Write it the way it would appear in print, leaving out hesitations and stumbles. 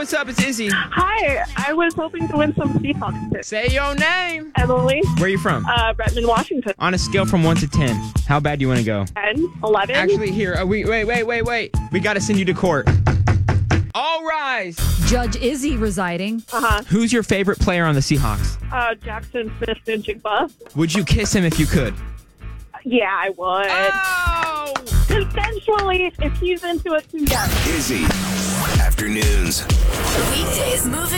what's up? It's Izzy. Hi, I was hoping to win some Seahawks tickets. Say your name. Emily, Where are you from? Redmond, Washington. On a scale from 1 to 10, how bad do you want to go? 10, 11. Actually, here. Wait. We got to send you to court. All rise. Judge Izzy residing. Who's your favorite player on the Seahawks? Jackson Smith-Njigba. Would you kiss him if you could? Yeah, I would. Oh! Consensually, if he's into it too, yes. Izzy. Afternoons. Weekdays moving.